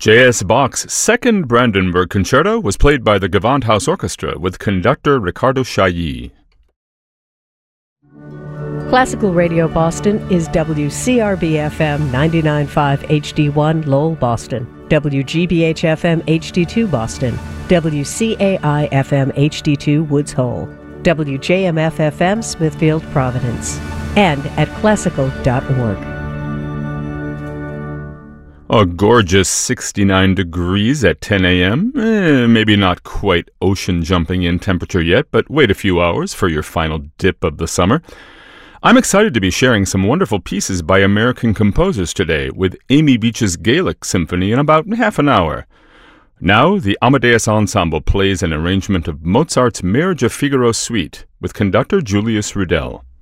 J.S. Bach's Second Brandenburg Concerto was played by the Gewandhaus Orchestra with conductor Ricardo Chailly. Classical Radio Boston is WCRB-FM 99.5 HD1 Lowell, Boston, WGBH-FM HD2 Boston, WCAI-FM HD2 Woods Hole, WJMF-FM Smithfield, Providence, and at classical.org. A gorgeous 69 degrees at 10 a.m. Maybe not quite ocean jumping in temperature yet, but wait a few hours for your final dip of the summer. I'm excited to be sharing some wonderful pieces by American composers today with Amy Beach's Gaelic Symphony in about half an hour. Now, the Amadeus Ensemble plays an arrangement of Mozart's Marriage of Figaro Suite with conductor Julius Rudel.